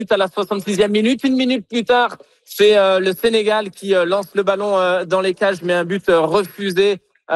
à la 66e minute. Une minute plus tard, c'est le Sénégal qui lance le ballon dans les cages, mais un but refusé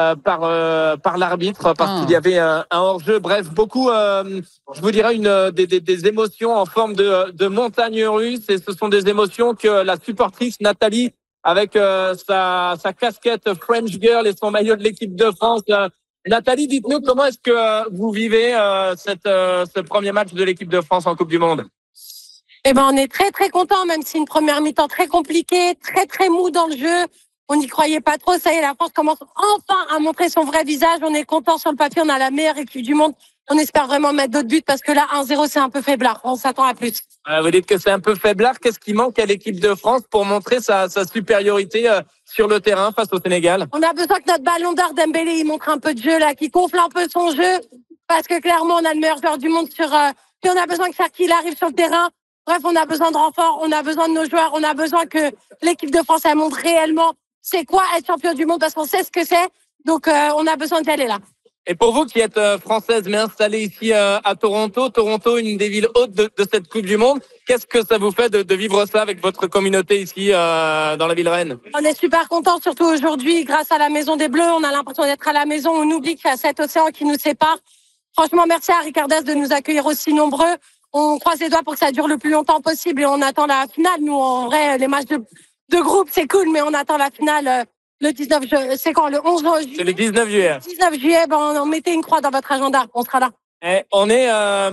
par l'arbitre parce qu'il y avait un hors-jeu. Bref, beaucoup, je vous dirais, des émotions en forme de montagne russe. Et ce sont des émotions que la supportrice Nathalie, avec sa casquette French Girl et son maillot de l'équipe de France. Nathalie, dites-nous comment est-ce que vous vivez ce premier match de l'équipe de France en Coupe du Monde? Eh ben, on est très très content, même si une première mi-temps très compliquée, très très mou dans le jeu. On n'y croyait pas trop. Ça y est, la France commence enfin à montrer son vrai visage. On est content sur le papier. On a la meilleure équipe du monde. On espère vraiment mettre d'autres buts parce que là, 1-0, c'est un peu faiblard. On s'attend à plus. Vous dites que c'est un peu faiblard. Qu'est-ce qui manque à l'équipe de France pour montrer sa supériorité sur le terrain face au Sénégal? On a besoin que notre ballon d'or Dembélé, il montre un peu de jeu là, qu'il gonfle un peu son jeu. Parce que clairement, on a le meilleur joueur du monde sur... Puis on a besoin que Cherki arrive sur le terrain. Bref, on a besoin de renforts. On a besoin de nos joueurs. On a besoin que l'équipe de France, elle montre réellement c'est quoi être champion du monde parce qu'on sait ce que c'est. Donc, on a besoin d'y aller là. Et pour vous qui êtes française mais installée ici à Toronto, une des villes hautes de cette Coupe du Monde, qu'est-ce que ça vous fait de vivre ça avec votre communauté ici dans la ville reine? On est super contents, surtout aujourd'hui, grâce à la Maison des Bleus. On a l'impression d'être à la maison. On oublie qu'il y a cet océan qui nous sépare. Franchement, merci à Ricardas de nous accueillir aussi nombreux. On croise les doigts pour que ça dure le plus longtemps possible et on attend la finale. Nous, en vrai, les matchs de groupe, c'est cool, mais on attend la finale le 19 juillet. C'est quand? Le 11 juillet? C'est le 19 juillet. 19 juillet, on mettez une croix dans votre agenda. On sera là. On est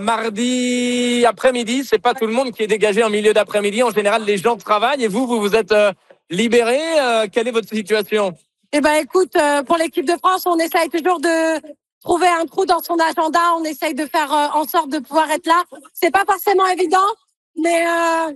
mardi après-midi. C'est pas tout le monde qui est dégagé en milieu d'après-midi. En général, les gens travaillent et vous êtes libérés. Quelle est votre situation? Eh ben, écoute, pour l'équipe de France, on essaye toujours de trouver un trou dans son agenda. On essaye de faire en sorte de pouvoir être là. C'est pas forcément évident, mais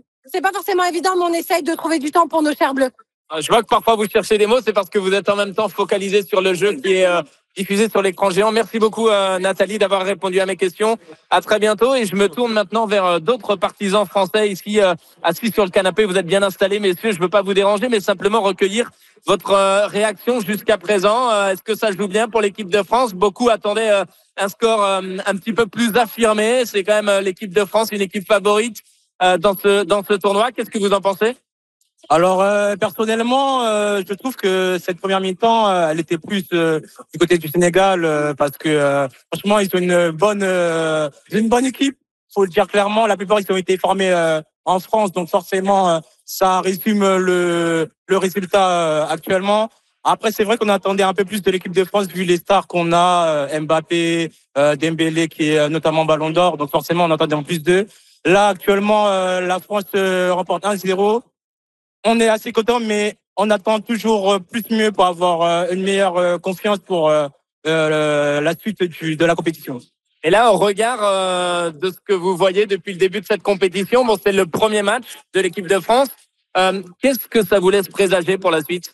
on essaye de trouver du temps pour nos chers bleus. Je vois que parfois vous cherchez des mots, c'est parce que vous êtes en même temps focalisé sur le jeu qui est diffusé sur l'écran géant. Merci beaucoup Nathalie d'avoir répondu à mes questions. À très bientôt et je me tourne maintenant vers d'autres partisans français ici assis sur le canapé. Vous êtes bien installés, messieurs. Je ne veux pas vous déranger, mais simplement recueillir votre réaction jusqu'à présent. Est-ce que ça joue bien pour l'équipe de France? Beaucoup attendaient un score un petit peu plus affirmé. C'est quand même l'équipe de France, une équipe favorite dans ce tournoi. Qu'est-ce que vous en pensez? Alors personnellement, je trouve que cette première mi-temps, elle était plus du côté du Sénégal parce que franchement ils ont une bonne équipe. Faut le dire clairement. La plupart ils ont été formés en France, donc forcément ça résume le résultat actuellement. Après c'est vrai qu'on attendait un peu plus de l'équipe de France vu les stars qu'on a, Mbappé, Dembélé qui est notamment Ballon d'Or, donc forcément on attendait en plus d'eux. Là actuellement la France remporte 1-0. On est assez content, mais on attend toujours plus mieux pour avoir une meilleure confiance pour la suite de la compétition. Et là, au regard de ce que vous voyez depuis le début de cette compétition, bon, c'est le premier match de l'équipe de France. Qu'est-ce que ça vous laisse présager pour la suite?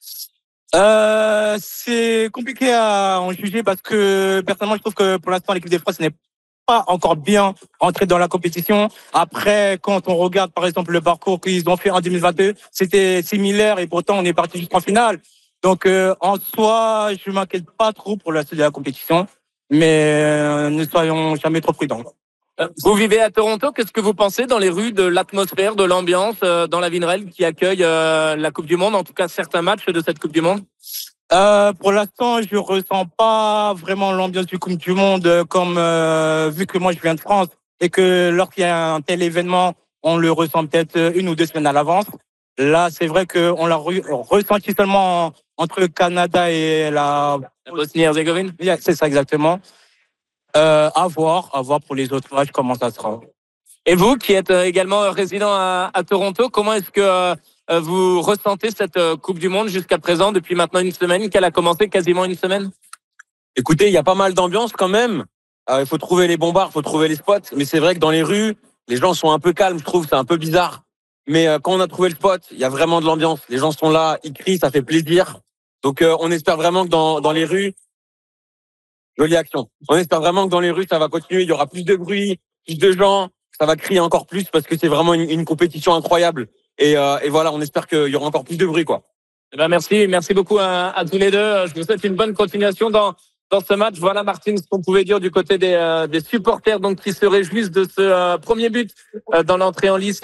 C'est compliqué à en juger parce que personnellement, je trouve que pour l'instant, l'équipe de France n'est pas encore bien entré dans la compétition. Après, quand on regarde par exemple le parcours qu'ils ont fait en 2022, c'était similaire et pourtant on est parti jusqu'en finale. Donc en soi, je m'inquiète pas trop pour la suite de la compétition, mais ne soyons jamais trop prudents. Vous vivez à Toronto, qu'est-ce que vous pensez dans les rues de l'atmosphère, de l'ambiance dans la Vinereine qui accueille la Coupe du Monde, en tout cas certains matchs de cette Coupe du Monde? Pour l'instant, je ressens pas vraiment l'ambiance du Coupe du Monde comme vu que moi je viens de France et que lorsqu'il y a un tel événement, on le ressent peut-être 1 ou 2 semaines à l'avance. Là, c'est vrai qu'on l'a ressenti seulement entre Canada et la Bosnie-Herzégovine. C'est ça exactement. À voir pour les autres matchs comment ça sera. Et vous, qui êtes également résident à Toronto, comment est-ce que vous ressentez cette Coupe du Monde jusqu'à présent, depuis maintenant une semaine, qu'elle a commencé quasiment une semaine? Écoutez, il y a pas mal d'ambiance quand même. Il faut trouver les bons bars, il faut trouver les spots. Mais c'est vrai que dans les rues, les gens sont un peu calmes, je trouve, c'est un peu bizarre. Mais quand on a trouvé le spot, il y a vraiment de l'ambiance. Les gens sont là, ils crient, ça fait plaisir. Donc on espère vraiment que dans les rues, jolie action. On espère vraiment que dans les rues, ça va continuer. Il y aura plus de bruit, plus de gens. Ça va crier encore plus parce que c'est vraiment une compétition incroyable. Et voilà, on espère qu'il y aura encore plus de bruit, quoi. Merci beaucoup à tous les deux. Je vous souhaite une bonne continuation dans dans ce match. Voilà, Martine, ce qu'on pouvait dire du côté des supporters donc qui se réjouissent de ce premier but dans l'entrée en lice